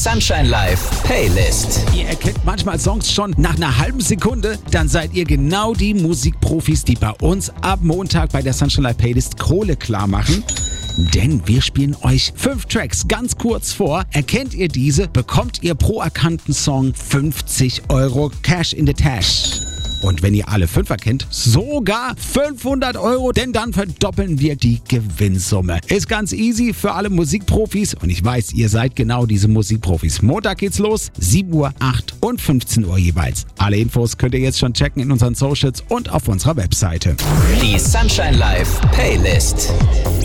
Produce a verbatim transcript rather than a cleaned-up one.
Sunshine Live Playlist. Ihr erkennt manchmal Songs schon nach einer halben Sekunde, dann seid ihr genau die Musikprofis, die bei uns ab Montag bei der Sunshine Live Playlist Kohle klar machen. Denn wir spielen euch fünf Tracks ganz kurz vor. Erkennt ihr diese, bekommt ihr pro erkannten Song fünfzig Euro Cash in the Tash. Und wenn ihr alle fünf erkennt, sogar fünfhundert Euro, denn dann verdoppeln wir die Gewinnsumme. Ist ganz easy für alle Musikprofis und ich weiß, ihr seid genau diese Musikprofis. Montag geht's los, sieben Uhr, acht und fünfzehn Uhr jeweils. Alle Infos könnt ihr jetzt schon checken in unseren Socials und auf unserer Webseite. Die Sunshine Live Playlist.